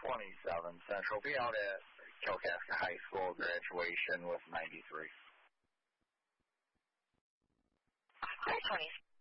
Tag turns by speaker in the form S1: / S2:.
S1: 27 Central. Be out at Kalkaska High School graduation with 93.
S2: 427.